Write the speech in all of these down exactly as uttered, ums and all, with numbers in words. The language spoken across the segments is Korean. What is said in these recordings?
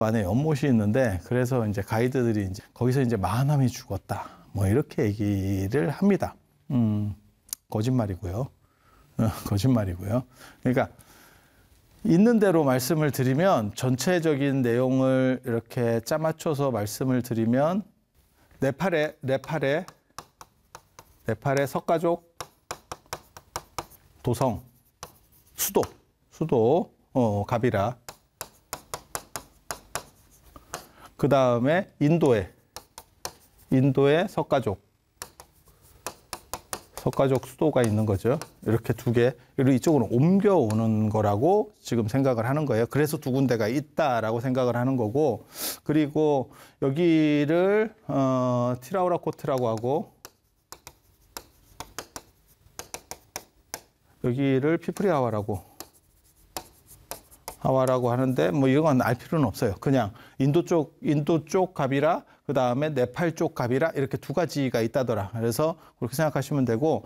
안에 연못이 있는데 그래서 이제 가이드들이 이제 거기서 이제 마하남이 죽었다. 뭐 이렇게 얘기를 합니다. 음, 거짓말이고요. 어, 거짓말이고요. 그러니까 있는 대로 말씀을 드리면 전체적인 내용을 이렇게 짜맞춰서 말씀을 드리면 네팔의 네팔의 네팔의 석가족 도성 수도 수도 어, 가비라. 그 다음에 인도에 인도의 석가족 석가족 수도가 있는 거죠. 이렇게 두 개, 그리고 이쪽으로 옮겨오는 거라고 지금 생각을 하는 거예요. 그래서 두 군데가 있다라고 생각을 하는 거고, 그리고 여기를 어, 티라우라코트라고 하고 여기를 피프리하와라고 하와라고 하는데 뭐 이런 건 알 필요는 없어요. 그냥 인도 쪽 인도 쪽 가비라, 그 다음에 네팔 쪽 가비라, 이렇게 두 가지가 있다더라. 그래서 그렇게 생각하시면 되고,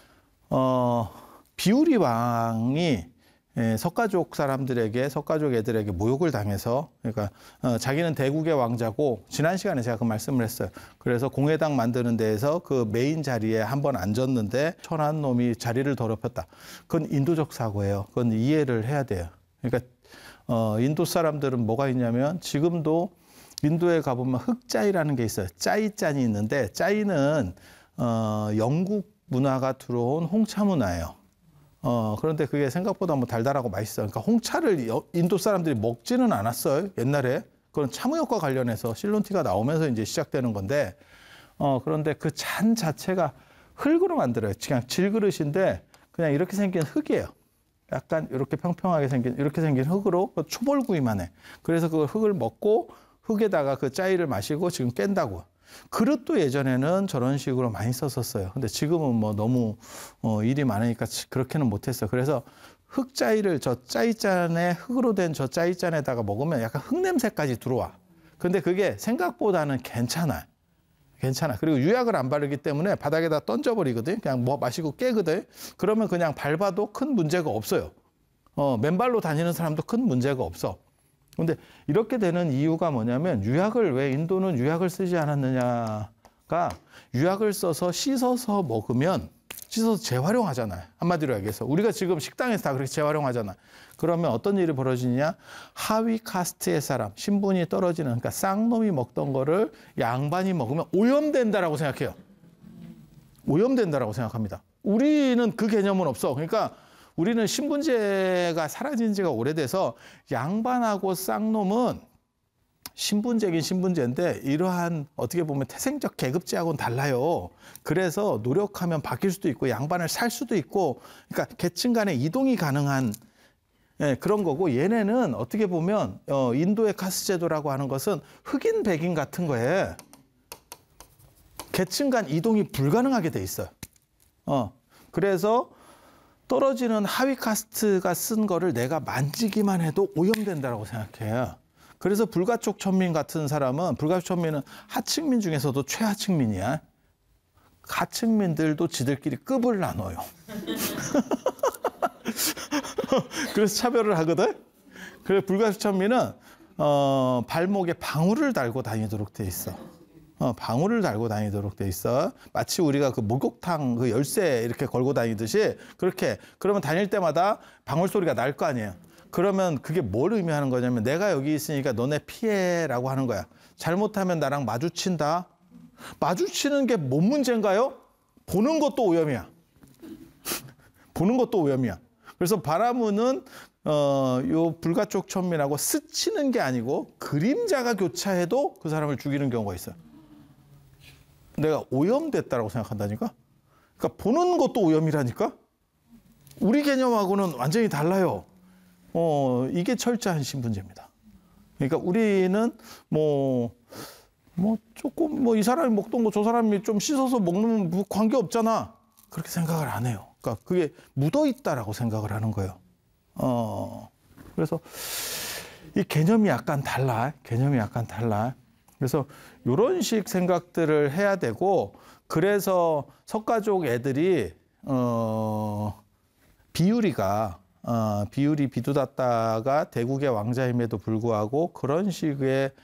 어, 비우리 왕이 예, 석가족 사람들에게, 석가족 애들에게 모욕을 당해서, 그러니까 어, 자기는 대국의 왕자고, 지난 시간에 제가 그 말씀을 했어요. 그래서 공회당 만드는 데에서 그 메인 자리에 한번 앉았는데 천한 놈이 자리를 더럽혔다. 그건 인도적 사고예요. 그건 이해를 해야 돼요. 그러니까 어, 인도 사람들은 뭐가 있냐면 지금도 인도에 가보면 흑짜이라는 게 있어요. 짜이짠이 있는데, 짜이는 어, 영국 문화가 들어온 홍차 문화예요. 어, 그런데 그게 생각보다 뭐 달달하고 맛있어요. 그러니까 홍차를 인도 사람들이 먹지는 않았어요. 옛날에. 그런 참우역과 관련해서 실론티가 나오면서 이제 시작되는 건데, 어, 그런데 그 잔 자체가 흙으로 만들어요. 그냥 질그릇인데 그냥 이렇게 생긴 흙이에요. 약간 이렇게 평평하게 생긴, 이렇게 생긴 흙으로 초벌구이만 해. 그래서 그 흙을 먹고 흙에다가 그 짜이를 마시고 지금 깬다고. 그릇도 예전에는 저런 식으로 많이 썼었어요. 근데 지금은 뭐 너무 어, 일이 많으니까 그렇게는 못했어요. 그래서 흙짜이를 저 짜이잔에, 흙으로 된 저 짜이잔에다가 먹으면 약간 흙 냄새까지 들어와. 근데 그게 생각보다는 괜찮아요. 괜찮아. 그리고 유약을 안 바르기 때문에 바닥에다 던져버리거든. 그냥 뭐 마시고 깨거든. 그러면 그냥 밟아도 큰 문제가 없어요. 어, 맨발로 다니는 사람도 큰 문제가 없어. 근데 이렇게 되는 이유가 뭐냐면, 유약을, 왜 인도는 유약을 쓰지 않았느냐가, 유약을 써서 씻어서 먹으면 씻어서 재활용하잖아요. 한마디로 얘기해서 우리가 지금 식당에서 다 그렇게 재활용하잖아. 그러면 어떤 일이 벌어지냐? 하위 카스트의 사람, 신분이 떨어지는, 그러니까 쌍놈이 먹던 거를 양반이 먹으면 오염된다라고 생각해요. 오염된다라고 생각합니다. 우리는 그 개념은 없어. 그러니까 우리는 신분제가 사라진 지가 오래돼서 양반하고 쌍놈은 신분제긴 신분제인데 이러한 어떻게 보면 태생적 계급제하고는 달라요. 그래서 노력하면 바뀔 수도 있고 양반을 살 수도 있고, 그러니까 계층 간의 이동이 가능한 예, 그런 거고, 얘네는 어떻게 보면 어, 인도의 카스 제도라고 하는 것은 흑인 백인 같은 거에 계층 간 이동이 불가능하게 돼 있어요. 어, 그래서 떨어지는 하위 카스트가 쓴 거를 내가 만지기만 해도 오염된다라고 생각해요. 그래서 불가촉 천민 같은 사람은, 불가촉 천민은 하층민 중에서도 최하층민이야. 하층민들도 지들끼리 급을 나눠요. 그래서 차별을 하거든. 그래서 불가촉 천민은 어, 발목에 방울을 달고 다니도록 돼 있어. 어, 방울을 달고 다니도록 돼 있어. 마치 우리가 그 목욕탕 그 열쇠 이렇게 걸고 다니듯이 그렇게. 그러면 다닐 때마다 방울 소리가 날 거 아니에요. 그러면 그게 뭘 의미하는 거냐면, 내가 여기 있으니까 너네 피해라고 하는 거야. 잘못하면 나랑 마주친다. 마주치는 게 뭔 문제인가요? 보는 것도 오염이야. 보는 것도 오염이야. 그래서 바라무는 어, 요 불가촉 천민하고 스치는 게 아니고 그림자가 교차해도 그 사람을 죽이는 경우가 있어요. 내가 오염됐다라고 생각한다니까? 그러니까 보는 것도 오염이라니까? 우리 개념하고는 완전히 달라요. 어, 이게 철저한 신분제입니다. 그러니까 우리는 뭐, 뭐 조금 뭐 이 사람이 먹던 거 저 사람이 좀 씻어서 먹는 뭐 관계 없잖아. 그렇게 생각을 안 해요. 그러니까 그게 묻어 있다라고 생각을 하는 거예요. 어, 그래서 이 개념이 약간 달라. 개념이 약간 달라. 그래서 이런 식 생각들을 해야 되고, 그래서 석가족 애들이 어, 비유리가 어, 비율이 비슷하다가 대국의 왕자임에도 불구하고 그런 식의